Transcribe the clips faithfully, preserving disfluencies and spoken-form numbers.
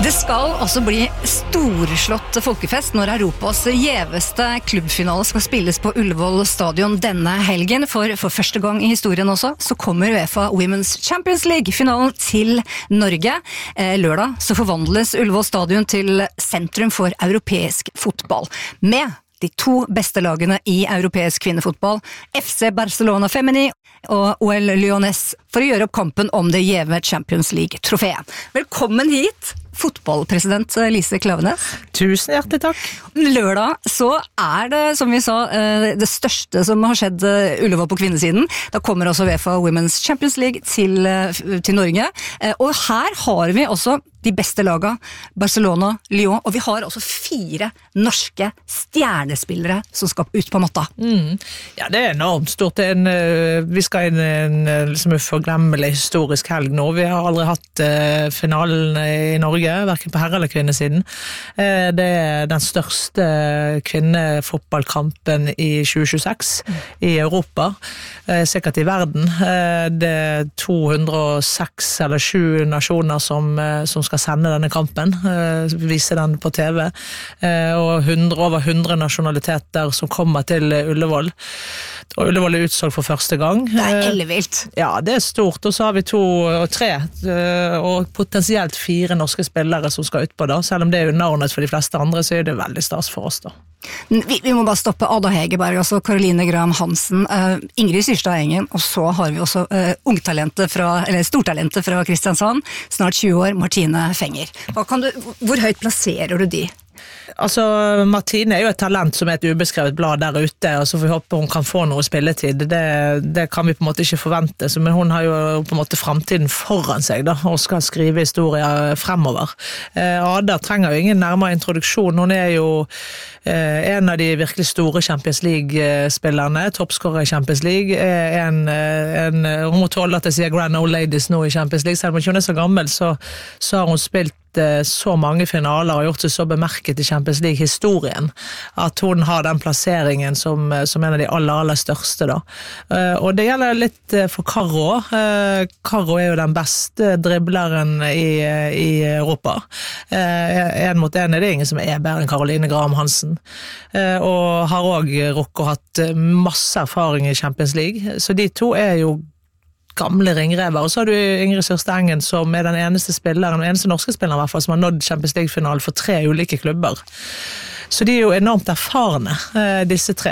Det skal også bli storslått folkefest når Europas gjeveste klubbfinale skal spilles på Ullevål stadion denne helgen, for for første gang i historien også, så kommer UEFA Women's Champions League-finalen til Norge. Lørdag så forvandles Ullevål stadion til sentrum for europeisk fotball, med de to beste lagene i europeisk kvinnefotball, F C Barcelona Femini og O L Lyonnais, for å gjøre opp kampen om det gjeve Champions League-trofeet. Velkommen hit, fotballpresident Lise Klaveness. Tusen hjertelig takk. Lørdag så er det, som vi sa, det største som har skjedd Ullevål på kvinnesiden. Da kommer også UEFA Women's Champions League til, til Norge. Og her har vi også de beste laga, Barcelona, Lyon, og vi har også fire norske stjernespillere som skal ut på matta. Mm. Ja, det er enormt stort. Det er en, vi skal inn en liksom uforglemmelig historisk helg nå. Vi har aldri hatt uh, finalen i Norge, hverken på herre- eller kvinnesiden. Uh, det er den største kvinnefotballkampen i tjue tjueseks mm. i Europa, uh, sikkert i verden. Uh, det er to hundre og seks eller sju nasjoner som, uh, som skal sende denne kampen, uh, vise den på T V, uh, og hundre, over hundre nasjonaliteter som kommer til Ullevål. Og Ullevål er utsolgt for første gang. Det er ellevilt. Uh, ja, det er stort, og så har vi to og tre, uh, og potensielt fire norske spillere som skal ut på da, selv om det er underordnet for de fleste andre, så er det veldig stas for oss da. Vi, vi må bare stoppe Ada Hegerberg, altså Caroline Graham Hansen, uh, Ingrid Syrstad Engen, og så har vi også uh, ungtalentet fra, eller stortalentet fra Kristiansand, snart tjue år, Martine Fenger. Hva kan du, hvor høyt plasserer du de? Altså, Martine er jo et talent som er et ubeskrevet blad der ute, og så får vi håpe hun kan få noe spilletid. Det, det kan vi på en måte ikke forvente, men hun har jo på en måte fremtiden foran seg da, og skal skrive historier fremover. Eh, Ada trenger jo ingen nærmere introduksjon. Hun er jo eh, en av de virkelig store Champions League-spillerne, toppskårer i Champions League. En, en, hun må tåle at jeg sier Grand Old Ladies nå i Champions League, selv om hun er så gammel, så, så har hun spilt så mange finaler og gjort seg så bemerket i Champions League-historien at hun har den plasseringen som, som en av de aller, aller største da. Og det gjelder litt for Karo. Karo er jo den beste dribleren i, i Europa. En mot en er det ingen som er bedre enn Caroline Graham Hansen. Og har også rukket hatt masse erfaring i Champions League. Så de to er jo gamle ringrever, og så har du Ingrid Syrstad Engen som er den eneste spilleren, den eneste norske spilleren i hvert fall, som har nådd Champions League-finalen for tre ulike klubber. Så de er jo enormt erfarne, disse tre.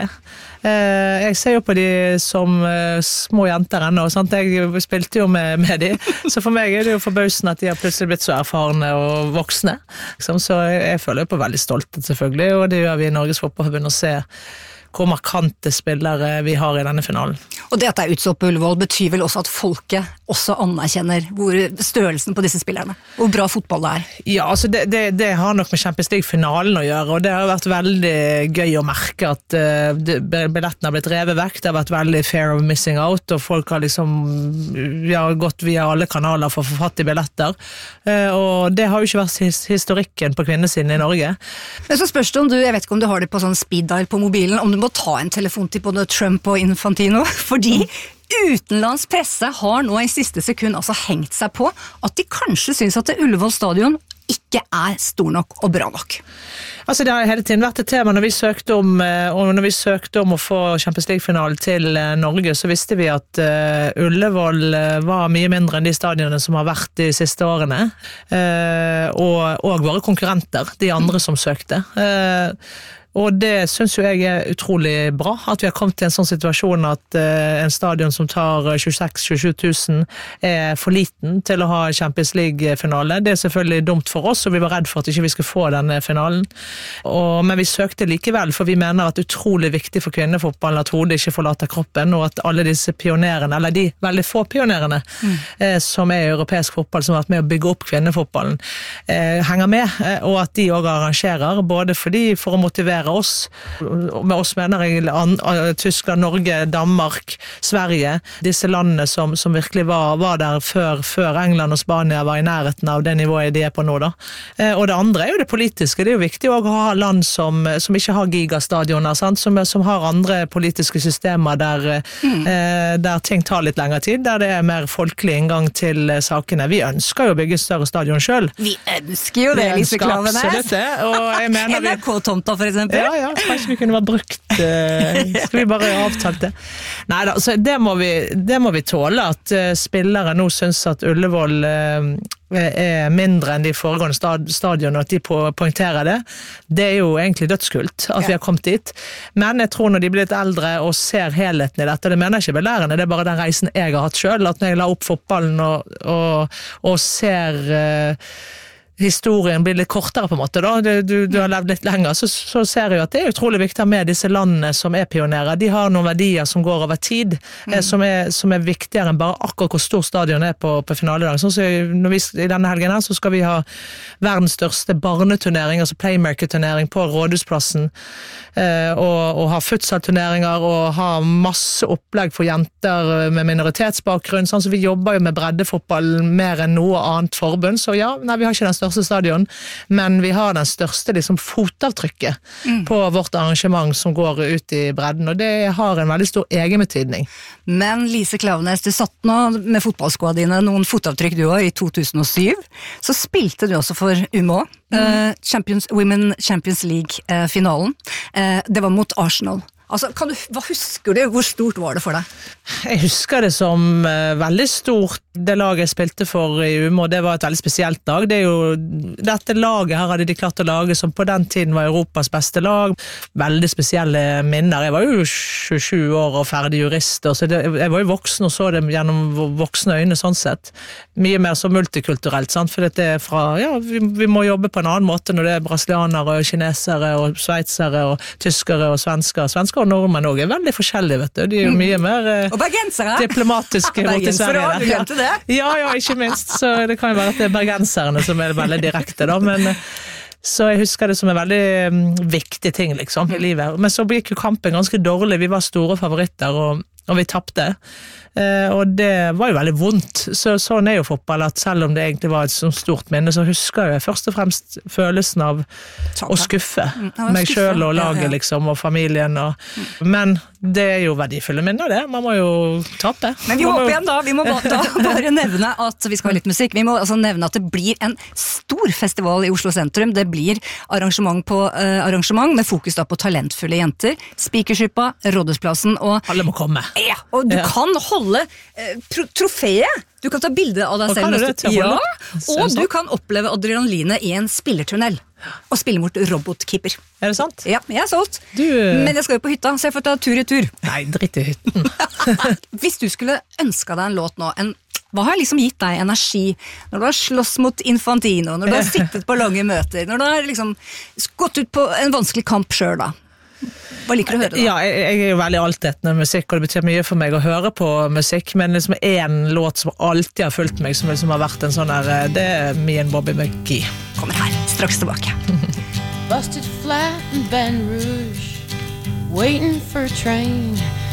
Jeg ser jo på de som små jenter ennå, sant? Jeg spilte jo med, med de, så for meg er det jo forbausende at de har plutselig blitt så erfarne og voksne. Så jeg føler jo på veldig stolthet selvfølgelig, og det gjør vi i Norges Fotballforbund å se hvor markante spillere vi har i denne finalen. Og det at det er utsolgt på Ullevål betyr vel også at folket også anerkjenner hvor størrelsen på disse spillerne, hvor bra fotball det er. Ja, altså det, det, det har nok med Champions League-finalen å gjøre, og det har vært veldig gøy å merke at uh, billettene har blitt revet vekk, det har vært veldig fair of missing out, og folk har liksom vi har gått via alle kanaler for å få fatt i billetter, uh, og det har jo ikke vært his- historikken på kvinnesiden i Norge. Men så spørs det om du, jeg vet ikke om du har det på sånn speed dial på mobilen, om du må ta en telefon til både Trump og Infantino, fordi utenlands presse har nå i siste sekund altså hengt seg på at de kanskje synes at det Ullevål stadion ikke er stor nok og bra nok. Altså det har hele tiden vært et tema når vi søkte om, og når vi søkte om å få Champions League-finalen til Norge, så visste vi at uh, Ullevål var mye mindre enn de stadionene som har vært de siste årene, uh, og, og våre konkurrenter, de andre som søkte. Uh, Og det synes jo jeg er utrolig bra, at vi har kommet til en sånn situasjon at uh, en stadion som tar tjueseks til tjuesju tusen er for liten til å ha Champions League-finale. Det er selvfølgelig dumt for oss, og vi var redd for at ikke vi skulle få denne finalen. Og, men vi søkte likevel, for vi mener at det er utrolig viktig for kvinnefotballen at hodet ikke forlater kroppen, og at alle disse pionerene, eller de veldig få pionerene, mm. eh, som er i europeisk fotball, som har vært med å bygge opp kvinnefotballen, eh, henger med, eh, og at de også arrangerer, både fordi for å motivere dominerer oss. Med oss mener jeg Tyskland, Norge, Danmark, Sverige. Disse landene som, som virkelig var, var der før, før England og Spania var i nærheten av det nivået de er på nå. Da. Og det andre er jo det politiske. Det er jo viktig å ha land som, som ikke har gigastadioner, sant? Som, som har andre politiske systemer der, mm. eh, der ting tar litt lengre tid, der det er mer folkelig inngang til sakene. Vi ønsker jo å bygge større stadion selv. Vi ønsker jo det, Lise Klaveness. N R K-tomta for eksempel. Ja, ja, kanskje vi kunne vært brukt. Uh, skal vi bare avtale det? Neida, så det må vi, det må vi tåle, at uh, spillere nå synes at Ullevål uh, er mindre enn de foregående stad- stadionene, at de po- poengterer det. Det er jo egentlig dødskult at ja. vi har kommet dit. Men jeg tror når de blir litt eldre og ser helheten i dette, det mener jeg ikke belærende, det er bare den reisen jeg har hatt selv, at når jeg la opp fotballen og, og, og ser uh, historien blir litt kortere på en måte da, du, du, du har levd litt lenger, så, så ser jeg jo at det er utrolig viktig med disse landene som er pionerer. De har noen verdier som går over tid, mm. eh, som, er, som er viktigere enn bare akkurat hvor stor stadion er på, på finaledagen. Sånn så når vi, i denne helgen her, så skal vi ha verdens største barneturnering, altså playmaker-turnering på Rådhusplassen, eh, og, og ha futsal-turneringer, og ha masse opplegg for jenter med minoritetsbakgrunn, sånn så vi jobber jo med breddefotball mer enn noe annet forbund, så ja, nei, vi har ikke den største stadion, men vi har den største liksom, fotavtrykket mm. på vårt arrangement som går ut i bredden, og det har en veldig stor egenbetydning. Men Lise Klaveness, du satt nå med fotballskoene dine, noen fotavtrykk du har i to tusen og syv, så spilte du også for U M Å, mm. uh, Champions, Women Champions League-finalen. Uh, uh, det var mot Arsenal. Altså, kan du, hva husker du? Hvor stort var det for deg? Jeg husker det som uh, veldig stort. Det laget jeg spilte for i U M Å, det var et veldig spesielt lag. Det er jo, dette laget her hadde de klart å lage som på den tiden var Europas beste lag. Veldig spesielle minner. Jeg var jo tjuesju år og ferdig jurist, så det, jeg var jo voksen og så det gjennom voksne øyne sånn sett. Mye mer så multikulturelt, sant? For det er fra, ja, vi, vi må jobbe på en annen måte når det er brasilianere og kinesere og sveitsere og tyskere og svensker. Svensker og nordmenn også er veldig forskjellige, vet du. De er jo mye mer og bergensere. diplomatiske mot i Sverige. Bergensere, du glemte det? Ja, ja, ikke minst. Så det kan jo være at det er bergenserne som er veldig direkte, da. Men, så jeg husker det som en veldig um, viktig ting, liksom, i livet. Men så gikk jo kampen ganske dårlig. Vi var store favoritter, og, og vi tappte. Eh, og det var jo veldig vondt. Så, sånn er jo fotball, at selv om det egentlig var et sånt stort minne, så husker jeg først og fremst følelsen av å skuffe mm, meg skuffe. Selv og laget, ja, ja. liksom, og familien. Og, mm. Men det er jo verdifulle minner, det. Man må jo tape. Men vi må opp igjen da. Vi må bare, da bare nevne at vi skal ha litt musikk. Vi må altså nevne at det blir en stor festival i Oslo sentrum. Det blir arrangement på uh, arrangement med fokus da på talentfulle jenter. Speakerskippa, Rådhusplassen og alle må komme. Ja, og du ja. kan holde uh, tro- trofeet. Du kan ta bilde av deg og selv. Det, ja, og du kan oppleve adrenalinet i en spillertunnel. Og spille mot robotkeeper. Er det sant? Ja, jeg er solgt. Du... Men jeg skal jo på hytta, så jeg får ta tur i tur. Nei, dritt i hytten. Hvis du skulle ønske deg en låt nå, en, hva har liksom gitt deg energi når du har slåss mot Infantino, når du har sittet på lange møter, når du har liksom gått ut på en vanskelig kamp selv da? Hva liker du å høre da? Ja, jeg, jeg er jo veldig altetende musikk, og det betyr mye for meg å høre på musikk, men liksom en låt som alltid har fulgt meg, som liksom har vært en sånn der, det er Me and Bobby McGee. Kommer her, straks tilbake. Busted flat in Baton Rouge, waiting for a train.